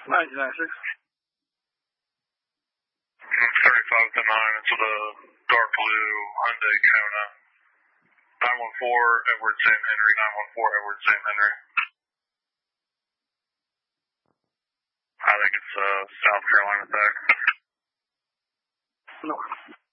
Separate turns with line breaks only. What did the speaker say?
1996.
35 to 9. It's with a dark blue Hyundai Kona. 914 Edward St. Henry. 914 Edward St. Henry. I think it's South Carolina back.
No.